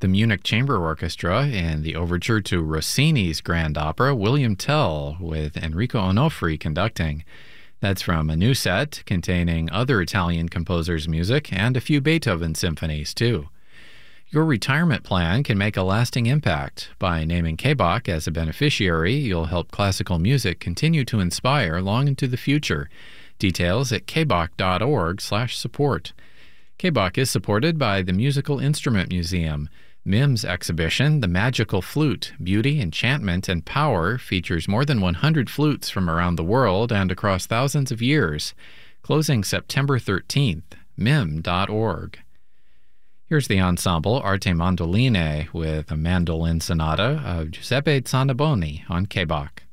The Munich Chamber Orchestra in the overture to Rossini's Grand Opera, William Tell, with Enrico Onofri conducting. That's from a new set containing other Italian composers' music and a few Beethoven symphonies, too. Your retirement plan can make a lasting impact. By naming KBOC as a beneficiary, you'll help classical music continue to inspire long into the future. Details at kboc.org/support. KBOC is supported by the Musical Instrument Museum. MIM's exhibition, The Magical Flute, Beauty, Enchantment, and Power, features more than 100 flutes from around the world and across thousands of years. Closing September 13th. mim.org. Here's the ensemble Arte Mandoline with a mandolin sonata of Giuseppe Zannaboni on KBOC.